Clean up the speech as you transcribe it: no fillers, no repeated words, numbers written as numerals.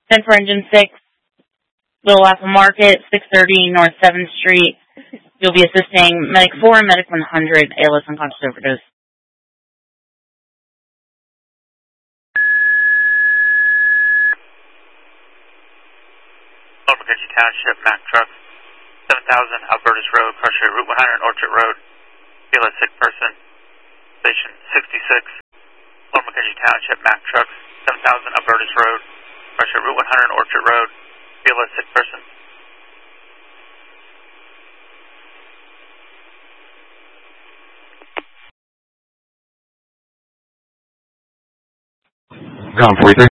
10 for Engine 6, Little Apple Market, 630 North 7th Street. You'll be assisting Medic 4 and Medic 100, ALS unconscious overdose. Lord McKenzie Township, Mack Truck, 7000 Albertus Road, Crusher, Route 100 Orchard Road. Feel a sick person. Station 66. Lord McKenzie Township, Mack Truck, 7000 Albertus Road, Crusher, Route 100 Orchard Road. Feel a sick person. Gone 43.